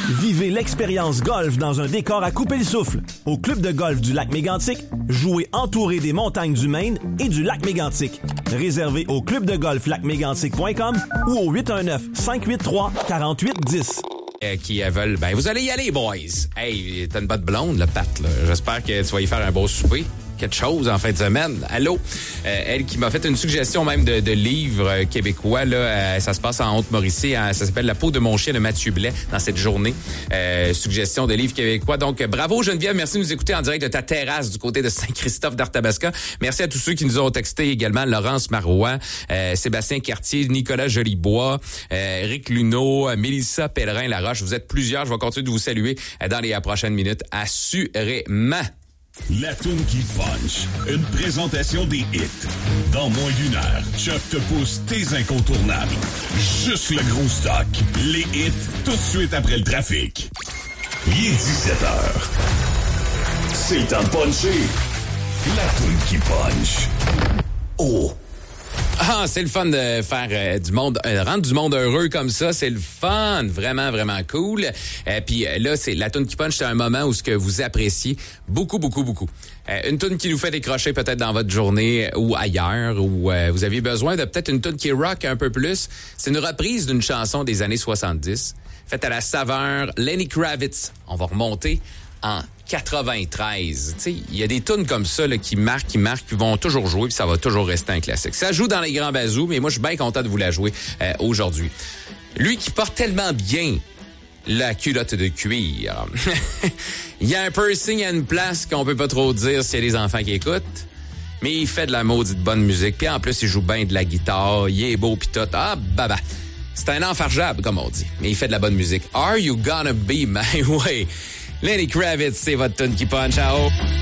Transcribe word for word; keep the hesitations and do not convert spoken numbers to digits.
Vivez l'expérience golf dans un décor à couper le souffle. Au club de golf du lac Mégantic, jouez entouré des montagnes du Maine et du lac Mégantic. Réservé au club de golf lac mégantic point com ou au huit un neuf, cinq huit trois, quatre huit un zéro. Euh, qui veulent, ben vous allez y aller, boys. Hey, t'as une bonne blonde, le Pat, là. J'espère que tu vas y faire un beau souper. Quelque chose en fin de semaine. Allô? Euh, elle qui m'a fait une suggestion même de, de livre euh, québécois. Là, euh, ça se passe en Haute-Mauricie. Hein, ça s'appelle La peau de mon chien de Mathieu Blais dans cette journée. Euh, suggestion de livre québécois. Donc, bravo Geneviève. Merci de nous écouter en direct de ta terrasse du côté de Saint-Christophe d'Arthabasca. Merci à tous ceux qui nous ont texté également. Laurence Marois, euh, Sébastien Cartier, Nicolas Jolibois, euh, Eric Luneau, euh, Mélissa Pellerin-Laroche. Vous êtes plusieurs. Je vais continuer de vous saluer euh, dans les euh, prochaines minutes. Assurément. La toune qui punch. Une présentation des hits. Dans moins d'une heure, Chuck te pousse tes incontournables. Juste le gros stock. Les hits, tout de suite après le trafic. Il est dix-sept heures. C'est le temps de puncher. La toune qui punch. Oh! Ah, c'est le fun de faire euh, du monde, euh, rendre du monde heureux comme ça, c'est le fun, vraiment vraiment cool. Euh, Puis euh, là, c'est la toune qui punch, c'est un moment où ce que vous appréciez beaucoup beaucoup beaucoup. Euh, une toune qui nous fait décrocher peut-être dans votre journée ou ailleurs, ou euh, vous aviez besoin de peut-être une toune qui rock un peu plus. C'est une reprise d'une chanson des années soixante-dix, faite à la saveur Lenny Kravitz. On va remonter en quatre-vingt-treize. Tu sais, il y a des tunes comme ça là, qui marquent, qui marquent, qui vont toujours jouer, puis ça va toujours rester un classique. Ça joue dans les grands bazous, mais moi, je suis bien content de vous la jouer euh, aujourd'hui. Lui qui porte tellement bien la culotte de cuir. Il y a un piercing à une place qu'on peut pas trop dire s'il y a des enfants qui écoutent, mais il fait de la maudite bonne musique, puis en plus, il joue bien de la guitare, il est beau pis tout. Ah, baba! C'est un enfargeable, comme on dit, mais il fait de la bonne musique. Are you gonna be my way? Lenny Kravitz, c'est votre tune qui punch à haut.